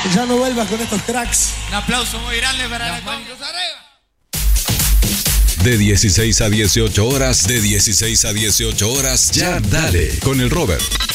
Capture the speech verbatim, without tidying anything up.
Ya no vuelvas con estos cracks. Un aplauso muy grande para las manitos arriba. De dieciséis a dieciocho horas, de dieciséis a dieciocho horas, ya dale con el Robert.